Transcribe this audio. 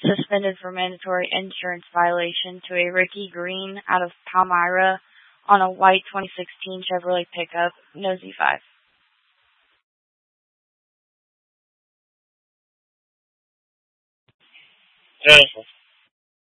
suspended for mandatory insurance violation to a Ricky Green out of Palmyra on a white 2016 Chevrolet pickup, no Z5. Genesis.